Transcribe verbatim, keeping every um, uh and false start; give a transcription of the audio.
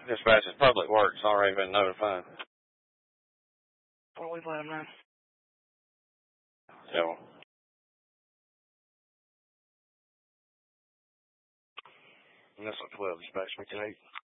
Dispatch is Public Works. Already been notified. Well, we've let them know. So. And that's what twelve dispatch me today.